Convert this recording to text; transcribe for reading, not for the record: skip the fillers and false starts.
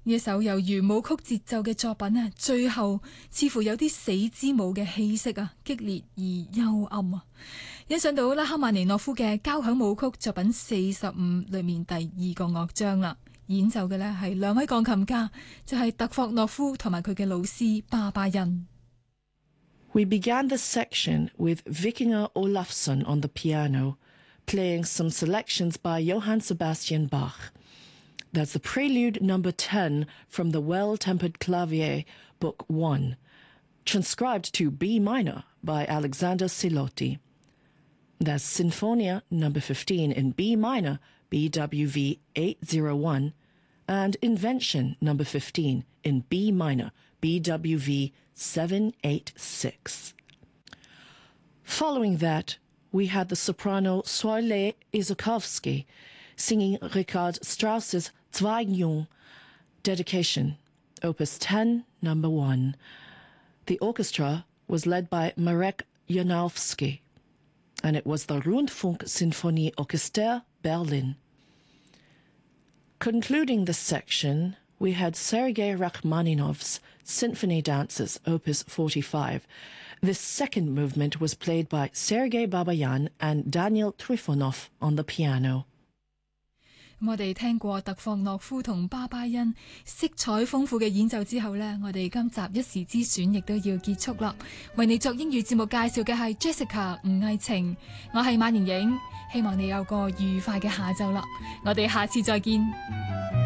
呢一首由圓舞曲節奏嘅作品啊，最後似乎有啲死之舞嘅氣息啊，激烈而幽暗啊。欣賞到拉赫曼尼諾夫嘅交響舞曲作品45裏面第2個樂章啦，演奏嘅呢係2位鋼琴家，就係特霍諾夫同埋佢嘅老師巴巴恩。 We began this section with Vikingur Olafsson on the piano, playing some selections by Johann Sebastian Bach. That's the Prelude number 10 from the Well-Tempered Clavier, Book 1, transcribed to B minor by Alexander Silotti. That's Sinfonia number 15 in B minor, BWV 801, and Invention number 15 in B minor, BWV 786. Following that, we had the soprano Soile Izakovsky singing Richard Strauss's Zweigljung, Dedication, Opus 10, number 1. The orchestra was led by Marek Janowski, and it was the Rundfunk Sinfonie Orchester Berlin. Concluding this section, we had Sergei Rachmaninoff's Symphony Dances, Opus 45. This second movement was played by Sergei Babayan and Daniel Trifonov on the piano. 我哋聽過特霍諾夫同巴巴恩色彩豐富嘅演奏之後呢，我哋今集一時之選亦都要結束啦。為你作英語節目介紹嘅係 Jessica 吳藝晴，我係馬妍影，希望你有個愉快嘅下晝啦。我哋下次再見。